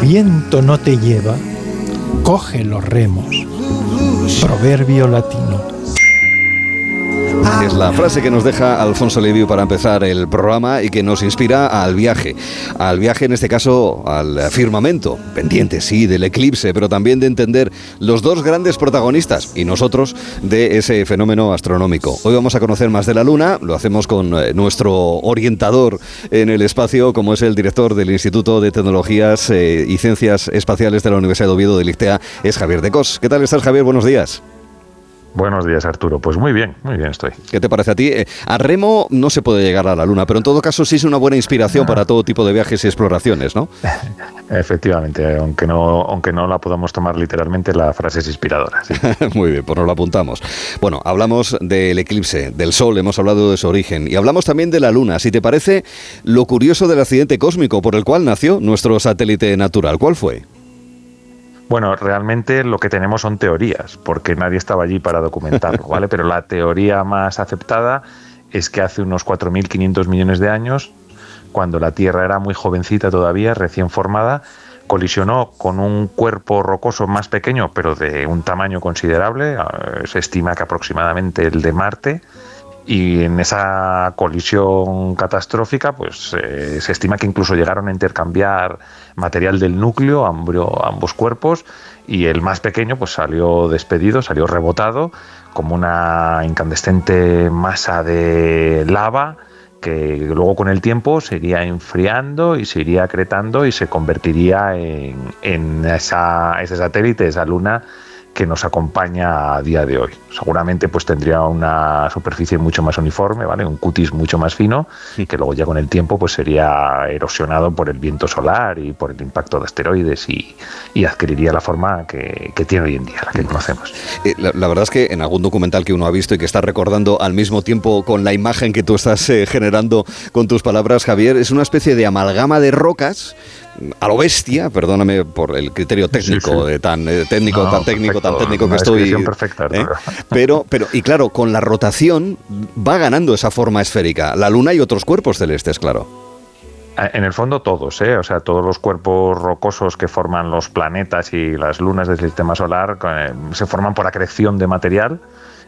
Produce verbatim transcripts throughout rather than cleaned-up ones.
viento no te lleva, coge los remos. Proverbio latino. Es la frase que nos deja Alfonso Leviu para empezar el programa y que nos inspira al viaje. Al viaje, en este caso, al firmamento. Pendiente, sí, del eclipse, pero también de entender los dos grandes protagonistas, y nosotros, de ese fenómeno astronómico. Hoy vamos a conocer más de la Luna. Lo hacemos con eh, nuestro orientador en el espacio, como es el director del Instituto de Tecnologías eh, y Ciencias Espaciales de la Universidad de Oviedo del ICTEA, es Javier de Cos. ¿Qué tal estás, Javier? Buenos días. Buenos días, Arturo. Pues muy bien, muy bien estoy. ¿Qué te parece a ti? Eh, a remo no se puede llegar a la Luna, pero en todo caso sí es una buena inspiración para todo tipo de viajes y exploraciones, ¿no? Efectivamente, aunque no, aunque no la podamos tomar literalmente, la frase es inspiradora. Sí. Muy bien, pues nos lo apuntamos. Bueno, hablamos del eclipse, del Sol, hemos hablado de su origen, y hablamos también de la Luna. Si te parece, lo curioso del accidente cósmico por el cual nació nuestro satélite natural, ¿cuál fue? Bueno, realmente lo que tenemos son teorías, porque nadie estaba allí para documentarlo, ¿vale? Pero la teoría más aceptada es que hace unos cuatro mil quinientos millones de años, cuando la Tierra era muy jovencita todavía, recién formada, colisionó con un cuerpo rocoso más pequeño, pero de un tamaño considerable, se estima que aproximadamente el de Marte, y en esa colisión catastrófica pues eh, se estima que incluso llegaron a intercambiar material del núcleo, ambro, ambos cuerpos, y el más pequeño pues salió despedido, salió rebotado como una incandescente masa de lava que luego con el tiempo se iría enfriando y se iría acretando y se convertiría en, en esa, ese satélite, esa luna que nos acompaña a día de hoy. Seguramente pues tendría una superficie mucho más uniforme, ¿vale? Un cutis mucho más fino, sí, que luego ya con el tiempo pues sería erosionado por el viento solar y por el impacto de asteroides y, y adquiriría la forma que, que tiene hoy en día, la que conocemos. Eh, la, la verdad es que en algún documental que uno ha visto y que está recordando al mismo tiempo con la imagen que tú estás eh, generando con tus palabras, Javier, es una especie de amalgama de rocas a lo bestia, perdóname por el criterio técnico, sí, sí. De tan eh, técnico, no, tan técnico, perfecto, tan técnico que estoy. Perfecta, ¿eh? Pero, pero, y claro, con la rotación va ganando esa forma esférica. La Luna y otros cuerpos celestes, claro. En el fondo todos, ¿eh? O sea, todos los cuerpos rocosos que forman los planetas y las lunas del sistema solar eh, se forman por acreción de material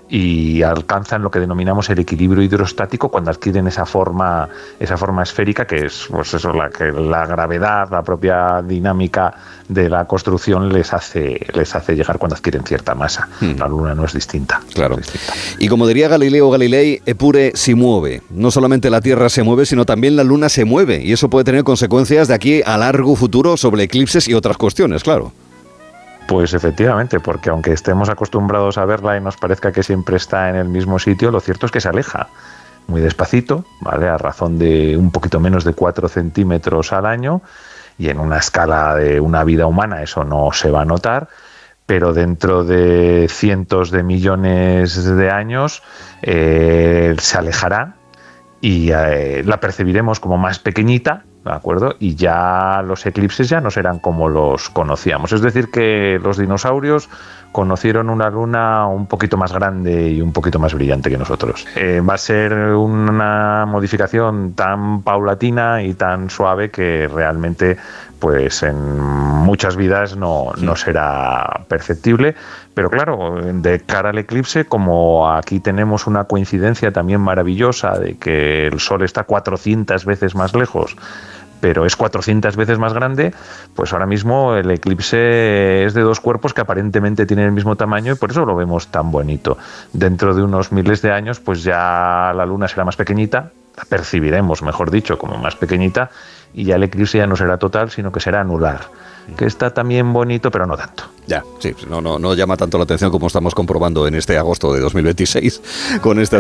y alcanzan lo que denominamos el equilibrio hidrostático cuando adquieren esa forma esa forma esférica, que es pues eso, la que la gravedad, la propia dinámica de la construcción les hace les hace llegar cuando adquieren cierta masa. Hmm. La Luna no es distinta. Claro. Es distinta. Y como diría Galileo Galilei, eppure si mueve. No solamente la Tierra se mueve, sino también la Luna se mueve, y eso puede tener consecuencias de aquí a largo futuro sobre eclipses y otras cuestiones, claro. Pues efectivamente, porque aunque estemos acostumbrados a verla y nos parezca que siempre está en el mismo sitio, lo cierto es que se aleja muy despacito, ¿vale? A razón de un poquito menos de cuatro centímetros al año, y en una escala de una vida humana eso no se va a notar, pero dentro de cientos de millones de años eh, se alejará y eh, la percibiremos como más pequeñita, ¿de acuerdo? Y ya los eclipses ya no serán como los conocíamos. Es decir, que los dinosaurios conocieron una luna un poquito más grande y un poquito más brillante que nosotros. Eh, va a ser una modificación tan paulatina y tan suave que realmente pues en muchas vidas no, no será perceptible. Pero claro, de cara al eclipse, como aquí tenemos una coincidencia también maravillosa de que el Sol está cuatrocientas veces más lejos, pero es cuatrocientas veces más grande, pues ahora mismo el eclipse es de dos cuerpos que aparentemente tienen el mismo tamaño y por eso lo vemos tan bonito. Dentro de unos miles de años, pues ya la Luna será más pequeñita, la percibiremos, mejor dicho, como más pequeñita, y ya el eclipse ya no será total, sino que será anular, que está también bonito, pero no tanto. Ya, sí, no, no, no llama tanto la atención como estamos comprobando en este agosto de dos mil veintiséis con esta